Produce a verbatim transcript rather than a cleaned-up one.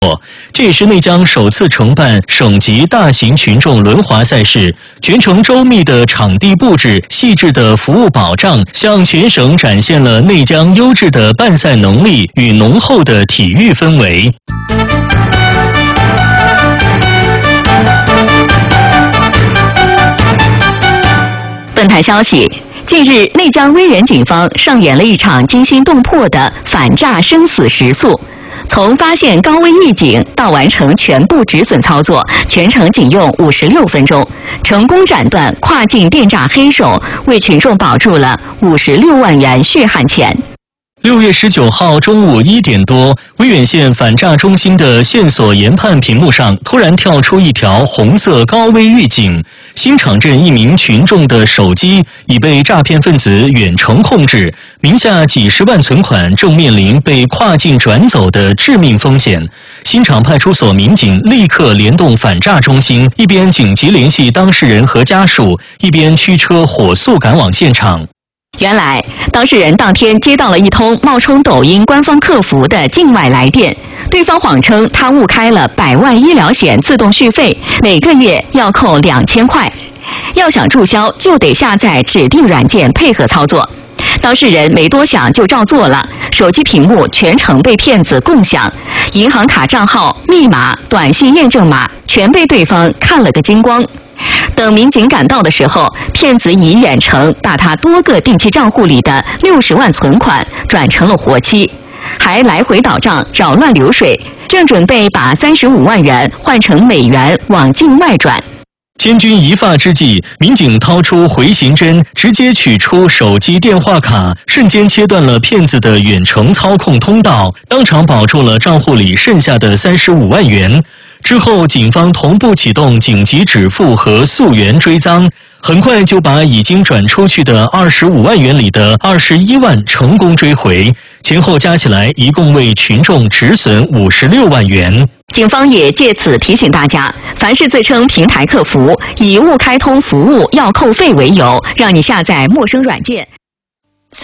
这也是内江首次承办省级大型群众轮滑赛事，全程周密的场地布置、细致的服务保障，向全省展现了内江优质的办赛能力与浓厚的体育氛围。 本台消息，近日内江威远警方上演了一场惊心动魄的反诈生死时速。从发现高危预警到完成全部止损操作，全程仅用五十六分钟，成功斩断跨境电诈黑手，为群众保住了五十六万元血汗钱。 六月十九号中午一点多，威远县反诈中心的线索研判屏幕上突然跳出一条红色高危预警，新场镇一名群众的手机已被诈骗分子远程控制，名下几十万存款正面临被跨境转走的致命风险。新场派出所民警立刻联动反诈中心，一边紧急联系当事人和家属，一边驱车火速赶往现场。 原来，当事人当天接到了一通冒充抖音官方客服的境外来电，对方谎称他误开了百万医疗险自动续费，每个月要扣两千块，要想注销就得下载指定软件配合操作。当事人没多想就照做了，手机屏幕全程被骗子共享，银行卡账号、密码、短信验证码全被对方看了个精光。等民警赶到的时候，骗子以远程把他多个定期账户里的六十万存款转成了活期，还来回倒账扰乱流水，正准备把三十五万元换成美元往境外转。 千钧一发之际，民警掏出回形针，直接取出手机电话卡，瞬间切断了骗子的远程操控通道，当场保住了账户里剩下的三十五万元。之后，警方同步启动紧急止付和溯源追赃，很快就把已经转出去的二十五万元里的二十一万成功追回，前后加起来一共为群众止损五十六万元。 警方也借此提醒大家，凡是自称平台客服，以误开通服务要扣费为由，让你下载陌生软件。